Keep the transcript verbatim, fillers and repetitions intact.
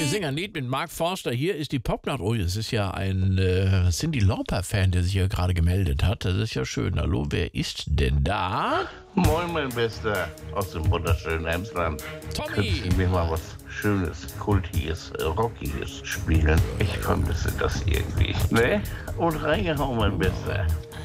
Wir singen ein Lied mit Mark Forster. Hier ist die Popnacht. Oh, es ist ja ein äh, Cyndi Lauper-Fan, der sich hier gerade gemeldet hat. Das ist ja schön. Hallo, wer ist denn da? Moin, mein Bester aus dem wunderschönen Emsland. Tommy! Könntest du mir mal was Schönes, Kultiges, Rockiges spielen? Ich vermisse das irgendwie. Ne? Und reingehauen, mein Bester.